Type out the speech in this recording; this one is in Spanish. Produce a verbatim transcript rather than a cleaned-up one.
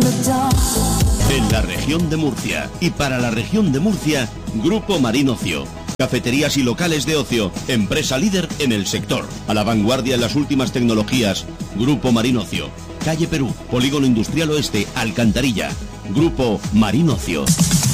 En la región de Murcia y para la región de Murcia, Grupo Marín Ocio. Cafeterías y locales de ocio, empresa líder en el sector. A la vanguardia en las últimas tecnologías, Grupo Marín Ocio. Calle Perú, Polígono Industrial Oeste, Alcantarilla. Grupo Marín Ocio.